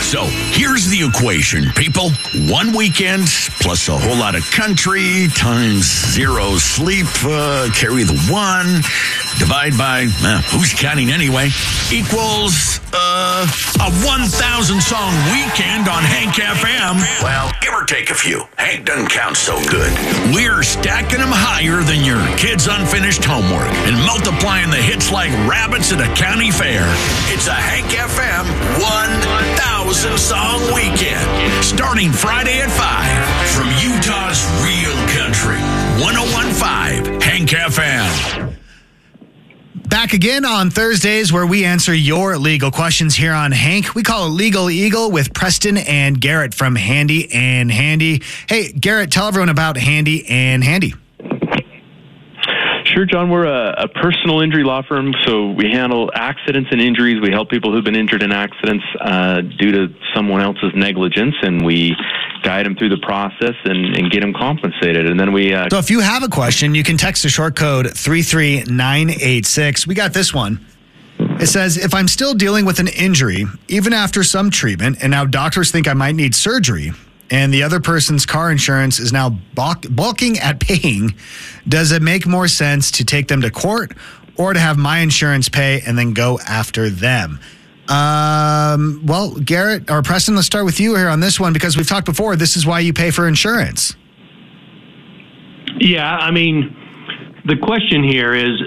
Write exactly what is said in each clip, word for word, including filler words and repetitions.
So here's the equation, people. One weekend plus a whole lot of country times zero sleep, uh, carry the one, divide by, uh, who's counting anyway, equals uh, a one thousand song weekend on Hank F M. Well, give or take a few. Hank doesn't count so good. We're stacking them higher than your kid's unfinished homework and multiplying the hits like rabbits at a county fair. It's a Hank F M one thousand song weekend starting Friday at five from Utah's real country. one oh one point five Hank F M. Back again on Thursdays where we answer your legal questions here on Hank. We call it Legal Eagle with Preston and Garrett from Handy and Handy. Hey, Garrett, tell everyone about Handy and Handy. Sure, John. We're a, a personal injury law firm, so we handle accidents and injuries. We help people who've been injured in accidents uh, due to someone else's negligence, and we guide them through the process and, and get them compensated. And then we... Uh, so if you have a question, you can text the short code three three nine eight six. We got this one. It says, if I'm still dealing with an injury, even after some treatment, and now doctors think I might need surgery, and the other person's car insurance is now balk- balking at paying, does it make more sense to take them to court or to have my insurance pay and then go after them? Um, well, Garrett or Preston, let's start with you here on this one because we've talked before. This is why you pay for insurance. Yeah, I mean, the question here is,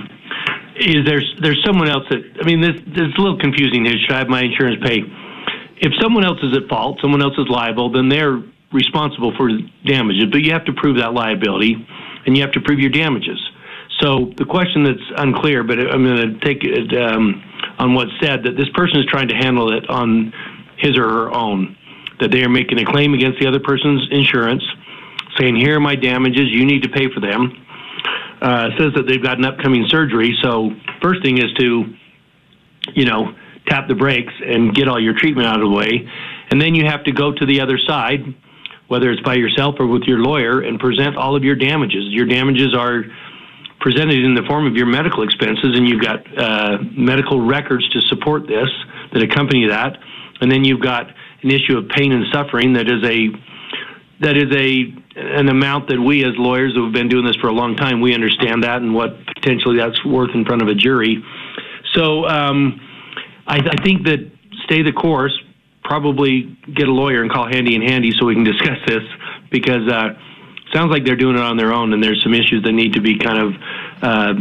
is there's there's someone else that, I mean, this, this is a little confusing here. Should I have my insurance pay? If someone else is at fault, someone else is liable, then they're responsible for damages, but you have to prove that liability, and you have to prove your damages. So the question that's unclear, but I'm going to take it um, on what's said, that this person is trying to handle it on his or her own, that they are making a claim against the other person's insurance, saying, here are my damages, you need to pay for them. Uh, says that they've got an upcoming surgery, so first thing is to, you know, tap the brakes and get all your treatment out of the way. And then you have to go to the other side, whether it's by yourself or with your lawyer, and present all of your damages. Your damages are presented in the form of your medical expenses, and you've got uh, medical records to support this, that accompany that. And then you've got an issue of pain and suffering that is a that is a an amount that we as lawyers who have been doing this for a long time, we understand that and what potentially that's worth in front of a jury. So um, I, I think that stay the course, probably get a lawyer and call Handy and Handy so we can discuss this, because uh, it sounds like they're doing it on their own, and there's some issues that need to be kind of uh,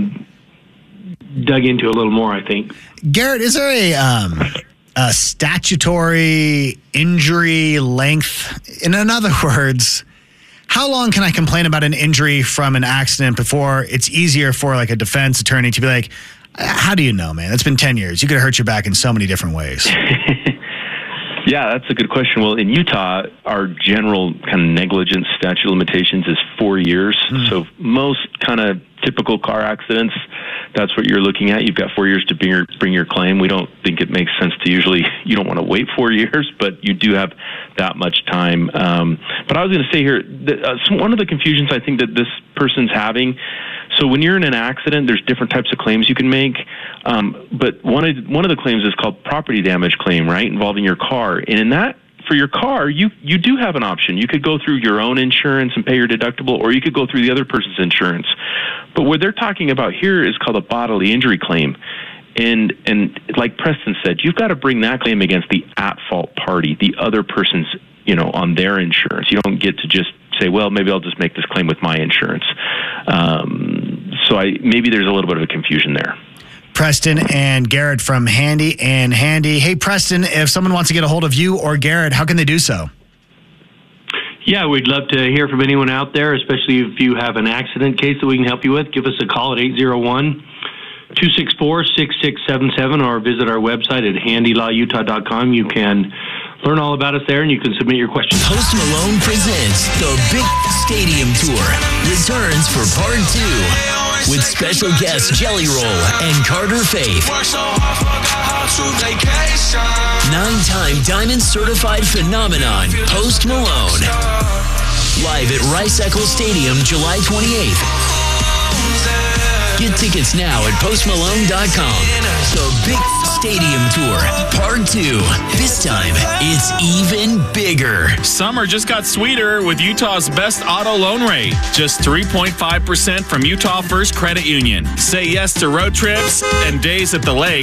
dug into a little more, I think. Garrett, is there a, um, a statutory injury length? In other words, how long can I complain about an injury from an accident before it's easier for like a defense attorney to be like, how do you know, man? It's been ten years. You could have hurt your back in so many different ways. Yeah, that's a good question. Well, in Utah, our general kind of negligence statute of limitations is four years. Mm. So most kind of typical car accidents, that's what you're looking at. You've got four years to bring your, bring your claim. We don't think it makes sense to usually, you don't want to wait four years, but you do have that much time. Um, but I was going to say here, that, uh, so one of the confusions I think that this person's having, so when you're in an accident, there's different types of claims you can make. Um, but one of one of the claims is called property damage claim, right, involving your car. And in that, for your car, you, you do have an option. You could go through your own insurance and pay your deductible, or you could go through the other person's insurance. But what they're talking about here is called a bodily injury claim. And and like Preston said, you've got to bring that claim against the at-fault party, the other person's, you know, on their insurance. You don't get to just say, well, maybe I'll just make this claim with my insurance. Um, so I maybe there's a little bit of a confusion there. Preston and Garrett from Handy and Handy. Hey, Preston, if someone wants to get a hold of you or Garrett, how can they do so? Yeah, we'd love to hear from anyone out there, especially if you have an accident case that we can help you with. Give us a call at eight zero one, two six four, six six seven seven or visit our website at handy law utah dot com. You can learn all about us there, and you can submit your questions. Post Malone presents the Big Stadium Tour. Returns for part two with special guests Jelly Roll and Carter Faith. Nine-time Diamond Certified Phenomenon, Post Malone. Live at Rice Eccles Stadium, July twenty-eighth. Get tickets now at post malone dot com. The Big Stadium Tour, Part two. This time, it's even bigger. Summer just got sweeter with Utah's best auto loan rate. Just three point five percent from Utah First Credit Union. Say yes to road trips and days at the lake.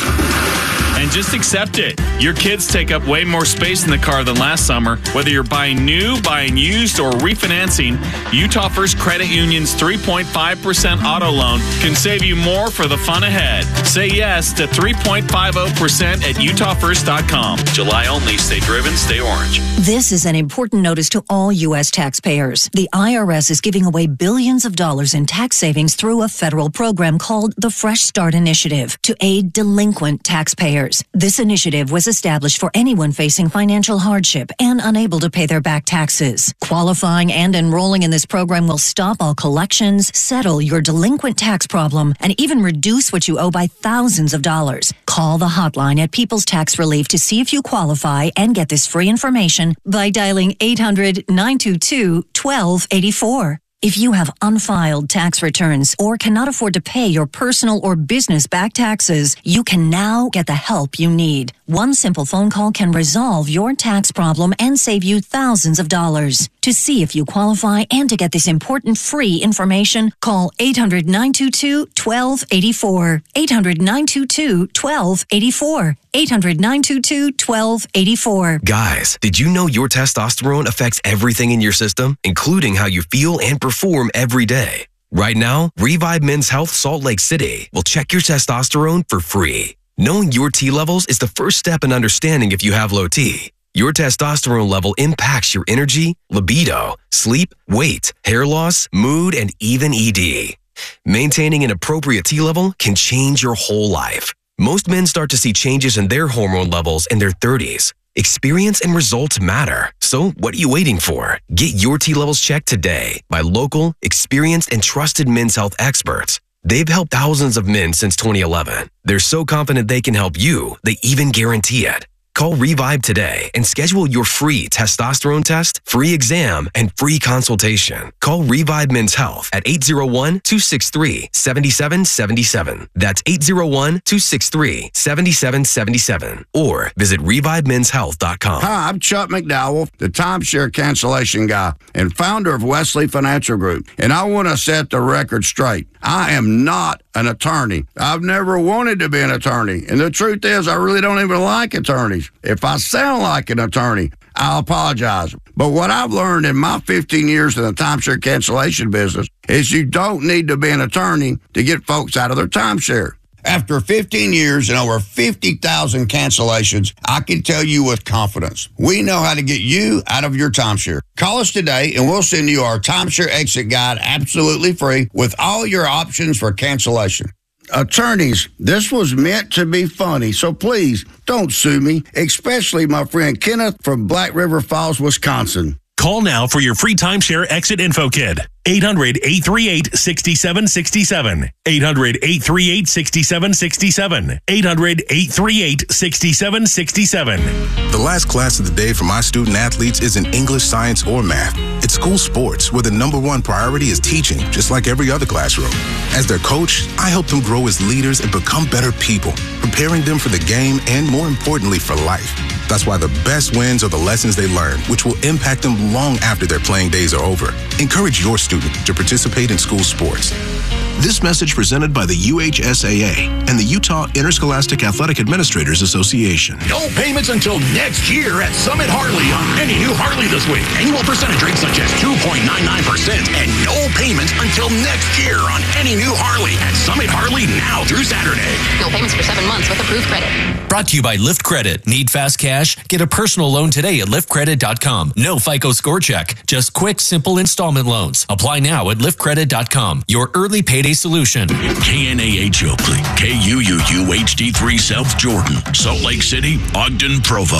And just accept it. Your kids take up way more space in the car than last summer. Whether you're buying new, buying used, or refinancing, Utah First Credit Union's three point five percent auto loan can save you more for the fun ahead. Say yes to three point five zero percent at utah first dot com. July only. Stay driven, stay orange. This is an important notice to all U S taxpayers. The I R S is giving away billions of dollars in tax savings through a federal program called the Fresh Start Initiative to aid delinquent taxpayers. This initiative was established for anyone facing financial hardship and unable to pay their back taxes. Qualifying and enrolling in this program will stop all collections, settle your delinquent tax problem, and even reduce what you owe by thousands of dollars. Call the hotline at People's Tax Relief to see if you qualify and get this free information by dialing eight hundred, nine two two, one two eight four. If you have unfiled tax returns or cannot afford to pay your personal or business back taxes, you can now get the help you need. One simple phone call can resolve your tax problem and save you thousands of dollars. To see if you qualify and to get this important free information, call eight hundred, nine two two, one two eight four. eight hundred, nine two two, one two eight four. eight hundred, nine two two, one two eight four. Guys, did you know your testosterone affects everything in your system, including how you feel and perform every day? Right now, Revive Men's Health Salt Lake City will check your testosterone for free. Knowing your T levels is the first step in understanding if you have low T. Your testosterone level impacts your energy, libido, sleep, weight, hair loss, mood, and even E D. Maintaining an appropriate T level can change your whole life. Most men start to see changes in their hormone levels in their thirties. Experience and results matter. So what are you waiting for? Get your T levels checked today by local, experienced, and trusted men's health experts. They've helped thousands of men since twenty eleven. They're so confident they can help you, they even guarantee it. Call Revive today and schedule your free testosterone test, free exam, and free consultation. Call Revive Men's Health at eight zero one, two six three, seven seven seven seven. That's eight zero one, two six three, seven seven seven seven. Or visit revive men's health dot com. Hi, I'm Chuck McDowell, the timeshare cancellation guy and founder of Wesley Financial Group. And I want to set the record straight. I am not an attorney. I've never wanted to be an attorney. And the truth is, I really don't even like attorneys. If I sound like an attorney, I'll apologize. But what I've learned in my fifteen years in the timeshare cancellation business is you don't need to be an attorney to get folks out of their timeshare. After fifteen years and over fifty thousand cancellations, I can tell you with confidence, we know how to get you out of your timeshare. Call us today and we'll send you our timeshare exit guide absolutely free with all your options for cancellation. Attorneys, this was meant to be funny, so please don't sue me, especially my friend Kenneth from Black River Falls, Wisconsin. Call now for your free timeshare exit info kit. eight hundred, eight three eight, six seven six seven. eight hundred, eight three eight, six seven six seven. eight hundred, eight three eight, six seven six seven. The last class of the day for my student athletes isn't English, science, or math. It's school sports, where the number one priority is teaching, just like every other classroom. As their coach, I help them grow as leaders and become better people, preparing them for the game and, more importantly, for life. That's why the best wins are the lessons they learn, which will impact them long after their playing days are over. Encourage your student to participate in school sports. This message presented by the U H S A A and the Utah Interscholastic Athletic Administrators Association. No payments until next year at Summit Harley on any new Harley this week. Annual percentage rates such as two point nine nine percent and no payments until next year on any new Harley at Summit Harley now through Saturday. No payments for seven months with approved credit. Brought to you by Lyft Credit. Need fast cash? Get a personal loan today at lyft credit dot com. No FICO score check. Just quick, simple installment loans. Apply now at lyft credit dot com. Your early payday solution. K N A H Oakley, K U U U H D three South Jordan, Salt Lake City, Ogden, Provo.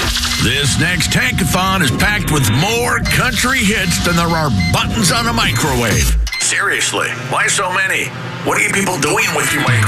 This next tankathon is packed with more country hits than there are buttons on a microwave. Seriously, why so many? What are you people doing with your microwave?